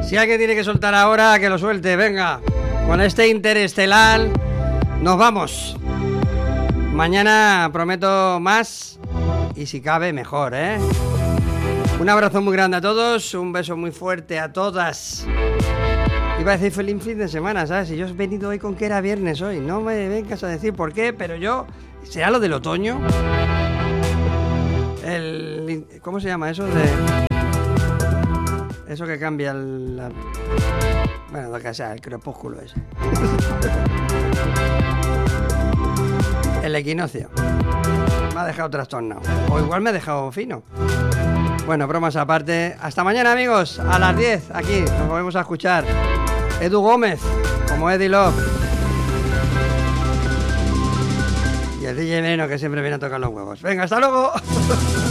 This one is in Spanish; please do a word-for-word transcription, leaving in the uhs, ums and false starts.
Si alguien tiene que soltar ahora, que lo suelte, venga. Con este Interestelar nos vamos. Mañana prometo más y si cabe mejor, ¿eh? Un abrazo muy grande a todos, un beso muy fuerte a todas. Iba a decir feliz fin de semana, ¿sabes? Y yo he venido hoy con que era viernes hoy. No me vengas a decir por qué, pero yo... ¿Será lo del otoño? El... ¿Cómo se llama eso? De... Eso que cambia el... La... Bueno, lo que sea, el crepúsculo ese. El equinoccio. Me ha dejado trastornado. O igual me ha dejado fino. Bueno, bromas aparte. Hasta mañana, amigos. A las diez, aquí. Nos volvemos a escuchar. Edu Gómez, como Eddie Love. Y el D J Neno, que siempre viene a tocar los huevos. Venga, hasta luego.